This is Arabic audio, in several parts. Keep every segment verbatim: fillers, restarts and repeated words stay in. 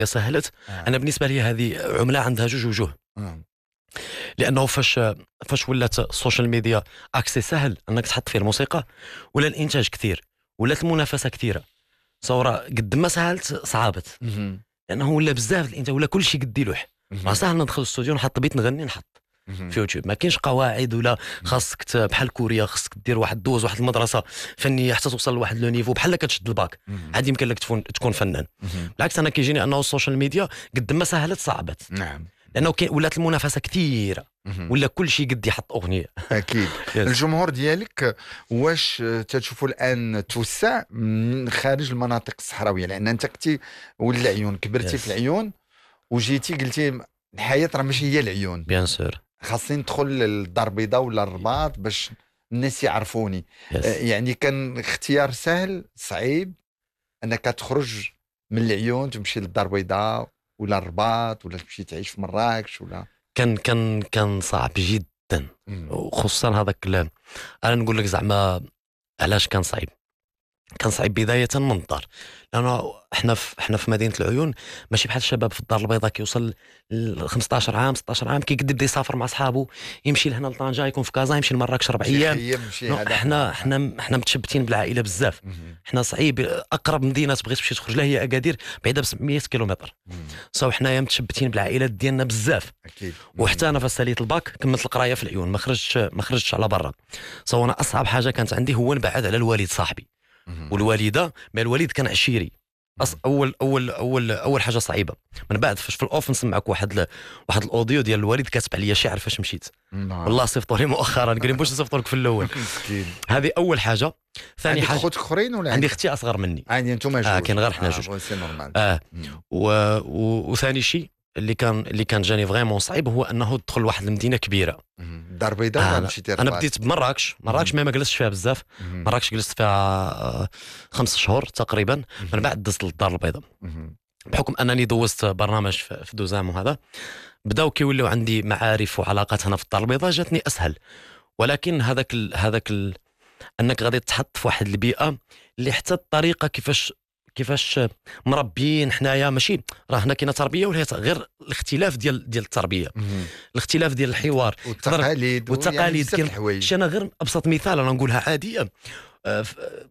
سهلت. آه. انا بالنسبه لي هذه عمله عندها جوج وجوه، آه. لانه فاش فاش ولات السوشيال ميديا اكسي سهل انك تحط فيه الموسيقى، ولا الانتاج كثير، ولات المنافسه كثيره، صورة قد ما سهلت صعبت، مهم. لانه ولا بزاف الانتاج، ولا كل شيء قد يلوح. مهم. راه سهل ندخل الاستوديو نحط بيت نغني نحط مهم. في يوتيوب، ما كاينش قواعد ولا خاصك ت- بحال كوريا خاصك دير واحد دوز واحد المدرسه فنيه حتى توصل لواحد لو نيفو بحال كتشد الباك مهم. عاد يمكن لك تكون تكون فنان. مهم. بالعكس انا كيجيني انه السوشيال ميديا قد ما سهلت صعبت، نعم. لانه كاين ولات المنافسه كثيره، مهم. ولا كل شيء قد يحط اغنيه. اكيد. الجمهور ديالك واش تشوفوا الان توسع من خارج المناطق الصحراويه؟ لان انت كنتي ولد العيون، كبرتي Yes. في العيون وجيتي قلتي الحياه راه ماشي هي العيون، بيان سور. خاصني ندخل للدار البيضاء ولا الرباط باش الناس يعرفوني. Yes. آه، يعني كان اختيار سهل صعيب انك تخرج من العيون تمشي للدار البيضاء ولا الرباط ولا تمشي تعيش في مراكش ولا؟ كان كان كان صعب جدا، وخصوصا هذاك ال- انا نقول لك زعما علاش كان صعيب. كان صعيب بدايه من الدار، لانه احنا في احنا في مدينه العيون ماشي بحال الشباب في الدار البيضاء كيوصل ل خمسطاش عام ستطاش عام كيقد يبدا يسافر مع صحابه، يمشي لهنا لطنجه، يكون في كازا، يمشي لمراكش ربع ايام. نو، احنا احنا احنا متشبتين بالعائله بزاف. احنا صعيب، اقرب مدينه تبغي تمشي تخرج لها هي اكادير، بعيده ب سبعمية كيلومتر. سو حنايا متشبتين بالعائلات ديالنا بزاف. اكيد. وحتى انا فاش ساليت الباك كملت القرايه في العيون، ما خرجتش ما خرجتش على برا. سو انا اصعب حاجه كانت عندي هو نبعد على الوالد صاحبي والوالده، ما الوالد كان عشيري. أص اول اول اول اول حاجه صعيبه. من بعد فاش في الاوف نسمعك واحد ل... واحد الاوديو ديال الوالد كاتب عليا شعر فاش مشيت. والله صيفطوا لي مؤخرا، قال لي باش نصيفطوا لك في الاول. مسكين. هذه اول حاجه. ثاني حاجه، خوت اخرين ولا عندي اختي اصغر مني. عندي انتم جوج؟ اه كاين غير حنا جوج. اه سي نورمال. اه و... و... وثاني شيء اللي كان اللي كان جاني فريمون صعيب هو انه تدخل لواحد المدينه كبيره. الدار البيضاء ولا مشيتي انا بديت بمراكش. مراكش ما ما جلست فيها بزاف. مراكش جلست فيها آه خمس شهور تقريبا. من بعد دزت للدار البيضاء بحكم انني دوزت برنامج في دوزام، وهذا بداو كيوليو عندي معارف وعلاقات هنا في الدار البيضاء، جاتني اسهل. ولكن هذاك ال... هذاك ال... انك غادي تحط في واحد البيئه اللي حتى الطريقه كيفاش كيفاش مربيين حنايا، ماشي راه هنا كاينه تربيه ولا غير الاختلاف ديال ديال التربيه، الاختلاف ديال الحوار والتقاليد والتقاليد. يعني شي انا غير ابسط مثال انا نقولها عاديه. أه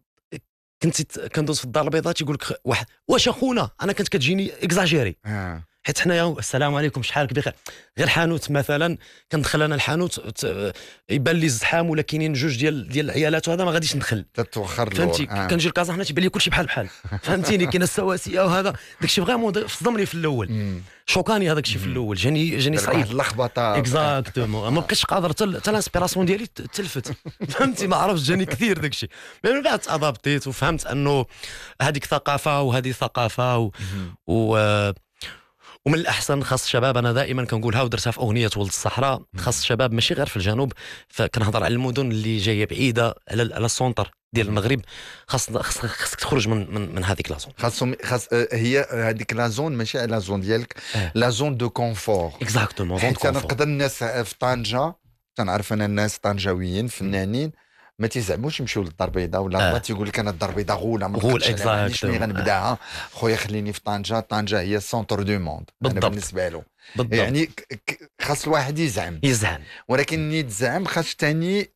كنت كندوز في الدار البيضاء تيقول لك واحد واش اخونا، انا كنت كتجيني اكزاجيري. آه. حيت حنايا السلام عليكم شحالك بخير، غير حانوت مثلا كندخل انا الحانوت يبان لي الزحام ولا كاينين جوج ديال ديال العيالات وهذا ما غاديش ندخل، تتوخر. فهمتي؟ آه. كنجي لكازا حنا تيبان لي كلشي بحال بحال، فهمتيني؟ كاين السواسيه وهذا داكشي فريمون صدمني في الاول، شوكاني هذاك الشيء في الاول، جاني جاني صعيب واحد اللخبطه. اكزاكتومون، ما بقيتش قادر حتى الانسبيراسيون ديالي تلفت، فهمتي؟ ما عرفتش، جاني كثير داك الشيء. من بعد ادابتيت وفهمت انه هذيك ثقافه وهذه ثقافه و, و... ومن الاحسن خاص الشباب، انا دائما كنقولها ودرتها في اغنيه ولد الصحراء، خاص الشباب ماشي غير في الجنوب، فكنهضر على المدن اللي جايه بعيده على على السونتر ديال المغرب، خاص خاصك تخرج من من, من هذيك لازون. خاصهم خاص هي هذيك لازون ماشي على لازون ديالك، لازون دو كونفور. اكزاكتومون. زون كونفور. نقدر الناس في طنجه، تنعرف انا الناس طنجاويين فنانين ما تيزعموش يمشيو للدار البيضاء ولا الرباط، تيقول لك انا الدار البيضاء غوله ما غول نقدرش شنو غنبداها. خويا خليني في طنجه، طنجه هي السونتر دو موند بالنسبه له. بالضبط. يعني خاص الواحد يزعم يزعم، ولكن ني تزعم خاص ثاني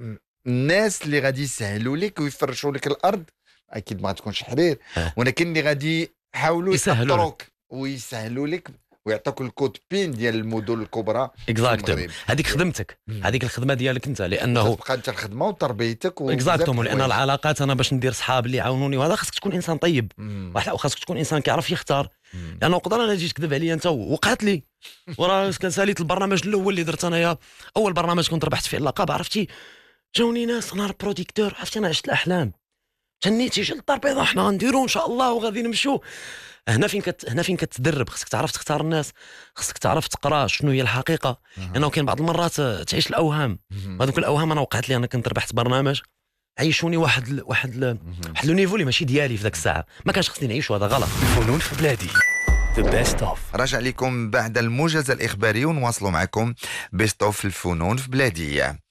الناس اللي غادي يسهلوا لك ويفرشوا لك الارض، اكيد ما تكونش حرير، ولكن اللي غادي يحاولوا يسهلوا ويسهلوا لك ويعطوك الكود بين ديال المدن الكبرى. اكزاكتومون، هذيك خدمتك، هذيك الخدمه ديالك انت، لانه تبقى انت الخدمه وتربيتك اكزاكتومون. لان العلاقات انا باش ندير صحاب اللي يعاونوني وهذا، خاصك تكون انسان طيب، وخاصك تكون انسان كيعرف يختار. لانه نقدر انا جيت تكذب عليا انت وقعت لي، وراه كان ساليت البرنامج الاول اللي درت انايا، اول برنامج كنت ربحت فيه اللقب، عرفتي جاوني ناس انا بروديكتور، عرفتي انا عشت الاحلام، تنيتي جا للدار البيضاء حنا غنديرو ان شاء الله وغادي نمشيو. هنا فين كت... هنا فين كتدرب، خصك تعرف تختار الناس، خصك تعرف تقرا شنو هي الحقيقه، لانه يعني كاين بعض المرات تعيش الاوهام، وهذوك الاوهام انا وقعت لي. انا كنت ربحت برنامج عيشوني واحد ل... واحد ل... واحد لو نيفو اللي ماشي ديالي في ذاك الساعه، ما كانش خصني نعيش، هذا غلط. الفنون في بلادي The best of. راجع لكم بعد الموجز الإخباري ونواصلوا معكم بيست اوف الفنون في بلادي.